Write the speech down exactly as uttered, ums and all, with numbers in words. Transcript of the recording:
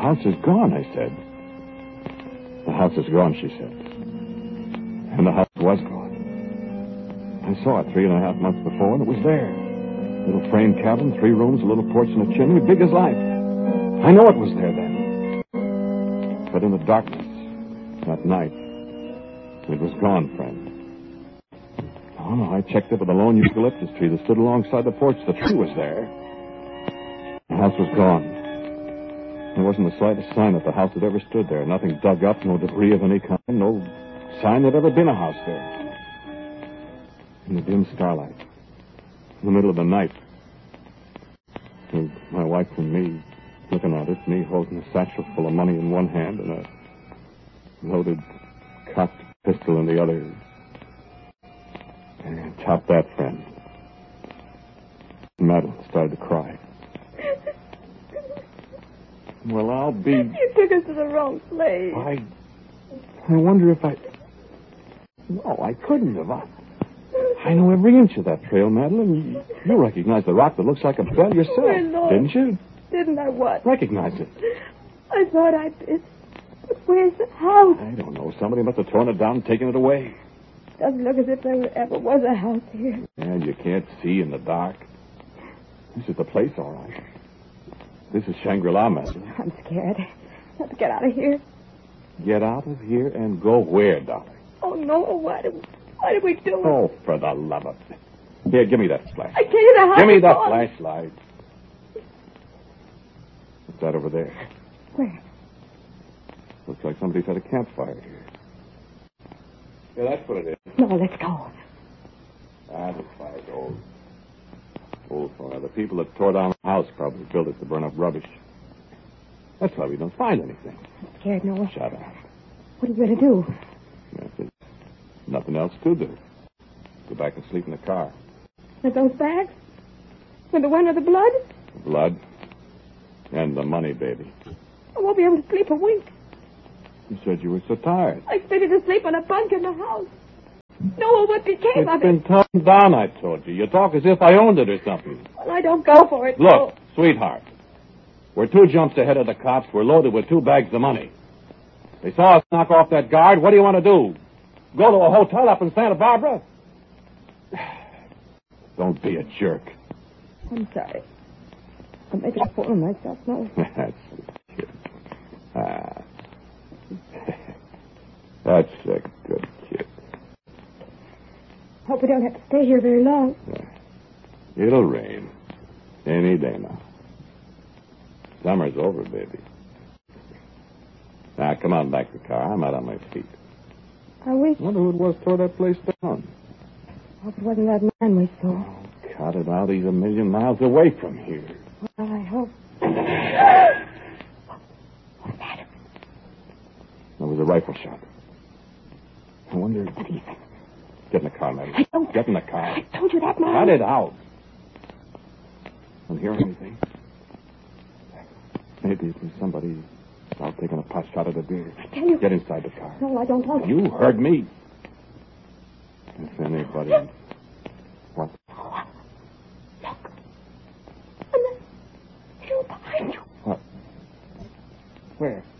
house is gone, I said. The house is gone, she said. And the house was gone. I saw it three and a half months before, and it was there. Little frame cabin, three rooms, a little porch and a chimney, big as life. I know it was there then. But in the darkness, that night, it was gone, friend. Oh, no, I checked it with a lone eucalyptus tree that stood alongside the porch. The tree was there. The house was gone. There wasn't the slightest sign that the house had ever stood there. Nothing dug up, no debris of any kind, no sign there'd ever been a house there. In the dim starlight, in the middle of the night, and my wife and me looking at it, me holding a satchel full of money in one hand and a loaded cocked pistol in the other. And top that, friend. Madeline started to cry. Well, I'll be... You took us to the wrong place. I... I wonder if I... No, I couldn't have. I, I know every inch of that trail, Madeline. You, you recognize the rock that looks like a bell yourself, Oh, Lord. didn't you? Didn't I what? Recognize it. I thought I did. But where's the house? I don't know. Somebody must have torn it down and taken it away. Doesn't look as if there ever was a house here. Yeah, you can't see in the dark. This is the place, all right. This is Shangri-La, Madeline. I'm scared. Let's get out of here. Get out of here and go where, darling? Oh, no. Why did, why did we do it? Oh, for the love of... Here, give me that flashlight. I tell you the house Give me is that gone. flashlight. What's that over there? Where? Looks like somebody's had a campfire here. Yeah, that's what it is. No, let's go. Ah, this fire's old. Old fire. The people that tore down the house probably built it to burn up rubbish. That's why we don't find anything. I'm scared, Noah. Shut up. What are you going to do? Yes, there's nothing else to do. Go back and sleep in the car. With those bags? With the one with the blood? The blood and the money, baby. I won't be able to sleep a wink. You said you were so tired. I fitted to sleep on a bunk in the house. Noah, what became It's of been it? torn down, I told you. You talk as if I owned it or something. Well, I don't go for it. Look, No. sweetheart. We're two jumps ahead of the cops. We're loaded with two bags of money. They saw us knock off that guard. What do you want to do? Go to a hotel up in Santa Barbara? Don't be a jerk. I'm sorry. I'm making a fool of myself, no. That's a kid. Ah. That's a good kid. Hope we don't have to stay here very long. It'll rain. Any day now. Summer's over, baby. Now, come on back to the car. I'm out on my feet. I wish... Wonder who it was tore that place down. Hope it wasn't that man we saw. Oh, cut it out. He's a million miles away from here. Well, I hope. What's that? There was a rifle shot. I wonder... What is it? Get in the car, Maddie. I don't... Get in the car. I told you that, man. Cut it out. Don't hear anything. Maybe it was somebody out taking a pot shot at a deer. I tell you... Get inside the car. No, I don't want to. You heard me. If anybody... Look. What? Look. On the hill behind you. What? Where?